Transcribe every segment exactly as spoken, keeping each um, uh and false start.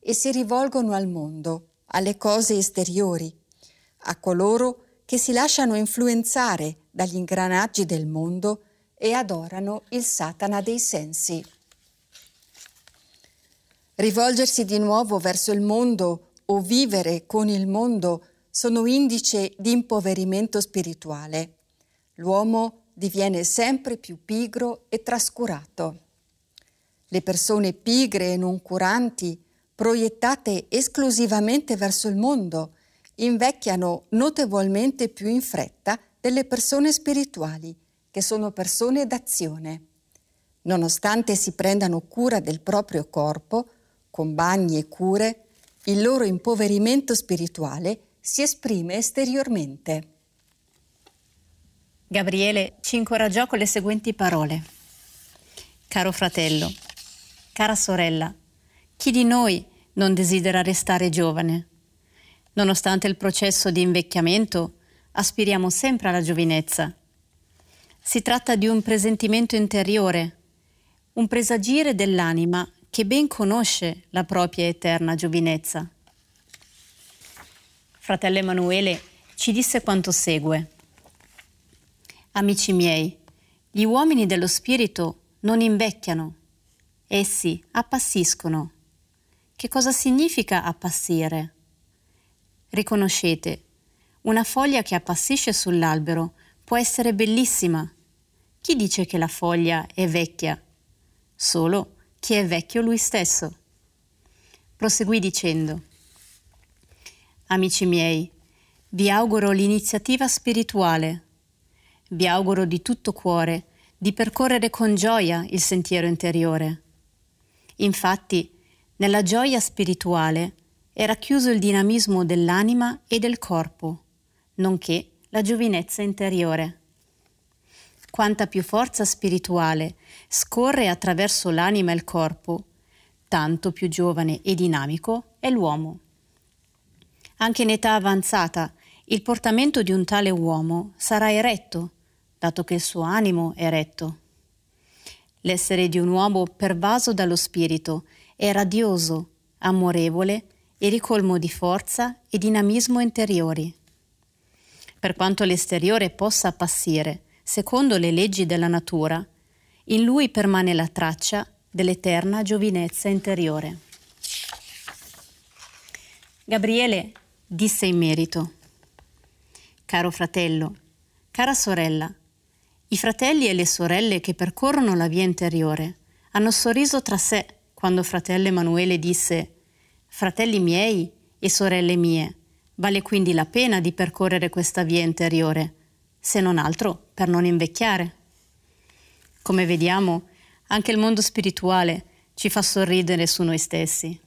e si rivolgono al mondo, alle cose esteriori, a coloro che si lasciano influenzare dagli ingranaggi del mondo e adorano il Satana dei sensi. Rivolgersi di nuovo verso il mondo o vivere con il mondo sono indice di impoverimento spirituale. L'uomo diviene sempre più pigro e trascurato. Le persone pigre e noncuranti, proiettate esclusivamente verso il mondo, invecchiano notevolmente più in fretta delle persone spirituali, che sono persone d'azione. Nonostante si prendano cura del proprio corpo, con bagni e cure, il loro impoverimento spirituale si esprime esteriormente. Gabriele ci incoraggiò con le seguenti parole. Caro fratello, cara sorella, chi di noi non desidera restare giovane? Nonostante il processo di invecchiamento, aspiriamo sempre alla giovinezza. Si tratta di un presentimento interiore, un presagire dell'anima che ben conosce la propria eterna giovinezza. Fratello Emanuele ci disse quanto segue. Amici miei, gli uomini dello spirito non invecchiano, essi appassiscono. Che cosa significa appassire? Riconoscete, una foglia che appassisce sull'albero può essere bellissima. Chi dice che la foglia è vecchia? Solo chi è vecchio lui stesso. Proseguì dicendo: Amici miei, vi auguro l'iniziativa spirituale. Vi auguro di tutto cuore di percorrere con gioia il sentiero interiore. Infatti, nella gioia spirituale è racchiuso il dinamismo dell'anima e del corpo, nonché la giovinezza interiore. Quanta più forza spirituale scorre attraverso l'anima e il corpo, tanto più giovane e dinamico è l'uomo. Anche in età avanzata, il portamento di un tale uomo sarà eretto, dato che il suo animo è retto. L'essere di un uomo pervaso dallo spirito è radioso, amorevole e ricolmo di forza e dinamismo interiori. Per quanto l'esteriore possa appassire, secondo le leggi della natura, in lui permane la traccia dell'eterna giovinezza interiore. Gabriele disse in merito: Caro fratello, cara sorella, i fratelli e le sorelle che percorrono la via interiore hanno sorriso tra sé quando fratello Emanuele disse: Fratelli miei e sorelle mie, vale quindi la pena di percorrere questa via interiore, se non altro per non invecchiare. Come vediamo, anche il mondo spirituale ci fa sorridere su noi stessi.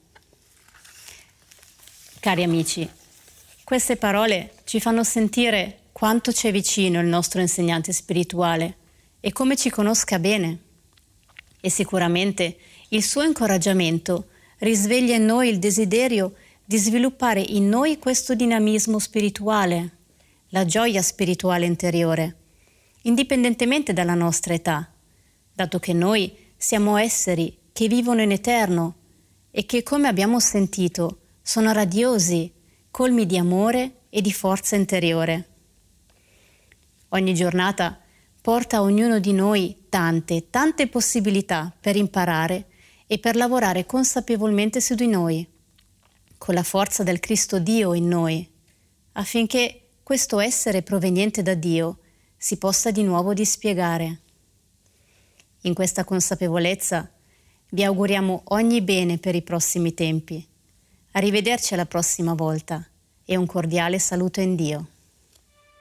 Cari amici, queste parole ci fanno sentire quanto c'è vicino il nostro insegnante spirituale e come ci conosca bene. E sicuramente il suo incoraggiamento risveglia in noi il desiderio di sviluppare in noi questo dinamismo spirituale, la gioia spirituale interiore, indipendentemente dalla nostra età, dato che noi siamo esseri che vivono in eterno e che, come abbiamo sentito, sono radiosi, colmi di amore e di forza interiore. Ogni giornata porta a ognuno di noi tante, tante possibilità per imparare e per lavorare consapevolmente su di noi, con la forza del Cristo Dio in noi, affinché questo essere proveniente da Dio si possa di nuovo dispiegare. In questa consapevolezza vi auguriamo ogni bene per i prossimi tempi. Arrivederci alla prossima volta e un cordiale saluto in Dio.